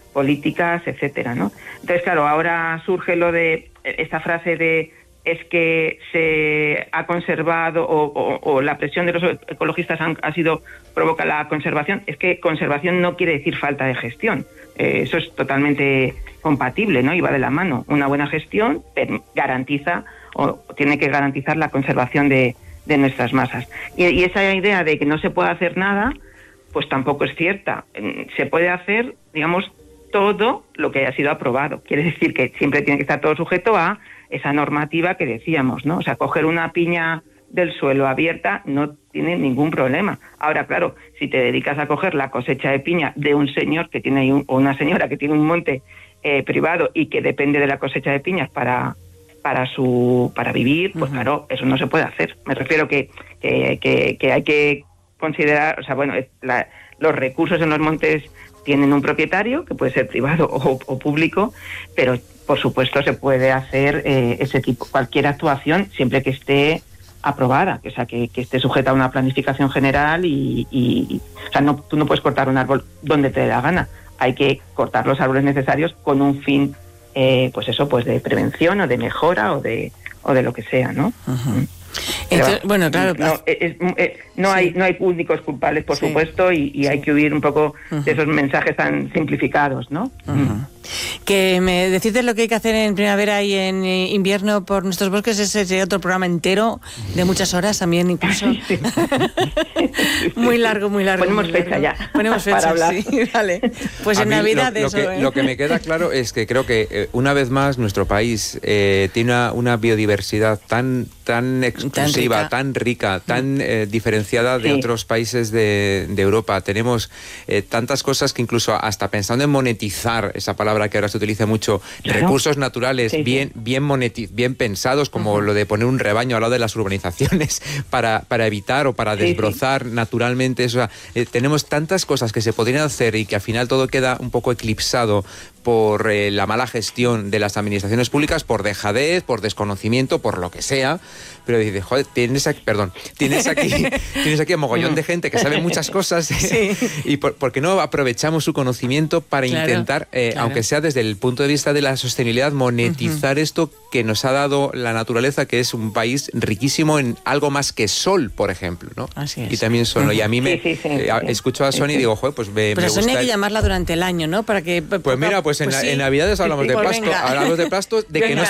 políticas, etcétera, ¿no? Entonces, claro, ahora surge lo de esta frase de es que se ha conservado o la presión de los ecologistas provoca la conservación. Es que conservación no quiere decir falta de gestión. Eso es totalmente compatible, ¿no? Y va de la mano. Una buena gestión garantiza o tiene que garantizar la conservación de nuestras masas. Y esa idea de que no se puede hacer nada, pues tampoco es cierta. Se puede hacer, digamos, todo lo que haya sido aprobado. Quiere decir que siempre tiene que estar todo sujeto a esa normativa que decíamos, ¿no? O sea, coger una piña del suelo abierta no tiene ningún problema. Ahora, claro, si te dedicas a coger la cosecha de piña de un señor que tiene o una señora que tiene un monte privado y que depende de la cosecha de piñas para vivir, pues claro, eso no se puede hacer. Me refiero que hay que considerar, o sea, bueno, los recursos en los montes tienen un propietario, que puede ser privado o público, pero por supuesto se puede hacer ese tipo, cualquier actuación, siempre que esté aprobada, o sea, que esté sujeta a una planificación general y o sea, tú no puedes cortar un árbol donde te dé la gana, hay que cortar los árboles necesarios con un fin, pues eso, pues de prevención o de mejora o de lo que sea, ¿no? Uh-huh. Entonces, bueno, claro. No hay únicos culpables, por supuesto, y hay que huir un poco de esos mensajes tan simplificados, ¿no? Que me decís lo que hay que hacer en primavera y en invierno por nuestros bosques, ese sería otro programa entero de muchas horas también, incluso. Sí. Muy largo. Ponemos fecha ya. Ponemos fecha, para hablar. Sí, vale. Pues en Navidad lo que me queda claro es que creo que una vez más nuestro país tiene una biodiversidad tan exclusiva, tan rica, tan diferenciada de otros países de Europa. Tenemos tantas cosas que incluso hasta pensando en monetizar, esa palabra que ahora se utiliza mucho, recursos naturales bien pensados, como lo de poner un rebaño al lado de las urbanizaciones para evitar o para desbrozar naturalmente eso. Tenemos tantas cosas que se podrían hacer y que al final todo queda un poco eclipsado por la mala gestión de las administraciones públicas, por dejadez, por desconocimiento, por lo que sea. Pero dices, joder, tienes aquí un mogollón de gente que sabe muchas cosas y ¿por qué no aprovechamos su conocimiento para intentar, aunque sea desde el punto de vista de la sostenibilidad, monetizar esto que nos ha dado la naturaleza, que es un país riquísimo en algo más que sol, por ejemplo, ¿no? Así es. Y también sol. Y a mí escucho a Sonia y digo, joder, pues me Pero gusta. Sonia hay que llamarla durante el año, ¿no? Para que pues mira, pues en Navidades hablamos de pasto, hablamos de pasto,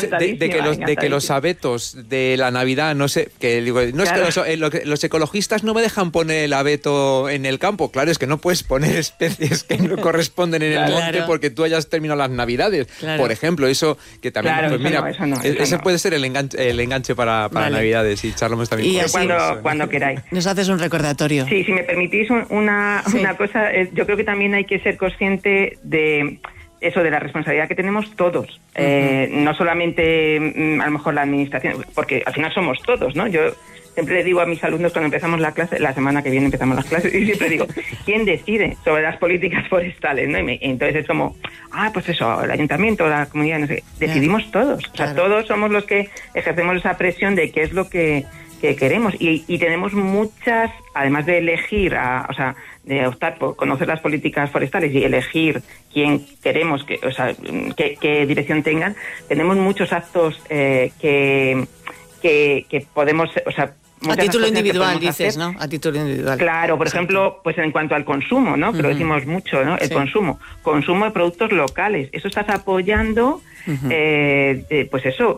de que los abetos de la Navidad, no sé, que digo, no es que los ecologistas no me dejan poner el abeto en el campo. Claro, es que no puedes poner especies que no corresponden en el monte porque tú hayas terminado las Navidades. Por ejemplo, eso que también, pues mira, ese puede ser el enganche para Navidades y charlamos también. Y cuando queráis. Nos haces un recordatorio. Sí, si me permitís una cosa, yo creo que también hay que ser consciente de eso, de la responsabilidad que tenemos todos, no solamente a lo mejor la administración, porque al final somos todos, ¿no? Yo siempre le digo a mis alumnos cuando empezamos la clase, la semana que viene empezamos las clases, y siempre digo, ¿quién decide sobre las políticas forestales? ¿No? Y entonces es como, pues eso, el ayuntamiento, la comunidad, no sé, decidimos todos, o sea, todos somos los que ejercemos esa presión de qué es lo que queremos, y tenemos muchas, además de elegir, de optar por conocer las políticas forestales y elegir quién queremos, qué dirección tengan, tenemos muchos actos que podemos, a título individual dices, ¿no? A título individual. Claro, por ejemplo, pues en cuanto al consumo, ¿no? Que lo decimos mucho, ¿no? El consumo de productos locales. Eso estás apoyando, pues eso,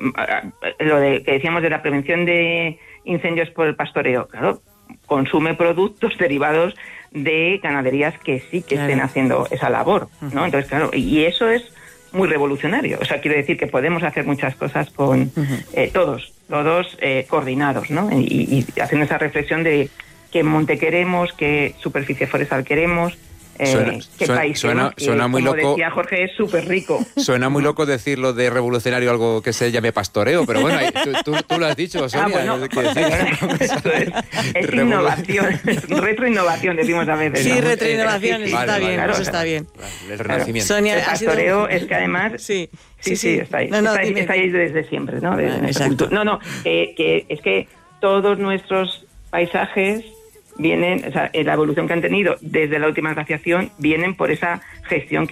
lo que decíamos de la prevención de incendios por el pastoreo. Claro, consume productos derivados de ganaderías que estén haciendo esa labor, ¿no? Entonces, claro, y eso es muy revolucionario. O sea, quiero decir que podemos hacer muchas cosas con todos coordinados, ¿no? Y haciendo esa reflexión de qué monte queremos, qué superficie forestal queremos, qué país queremos, suena muy como loco. Decía Jorge, es súper rico. Suena muy loco decirlo de revolucionario, algo que se llame pastoreo, pero bueno, tú lo has dicho, Sonia. Es innovación, es retroinnovación, decimos a veces. Sí, retroinnovación, está bien, eso está bien. El renacimiento. Sonia, el pastoreo es que además... Sí, está ahí. Está ahí desde siempre, ¿no? Exacto. Que es que todos nuestros paisajes vienen, la evolución que han tenido desde la última glaciación vienen por esa gestión